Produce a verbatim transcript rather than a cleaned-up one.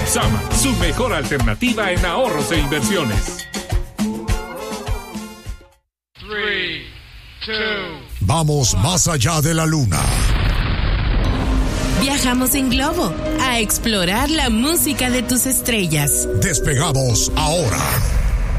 Sama, su mejor alternativa en ahorros e inversiones. Three, two. Vamos más allá de la luna. Viajamos en globo a explorar la música de tus estrellas. Despegamos ahora.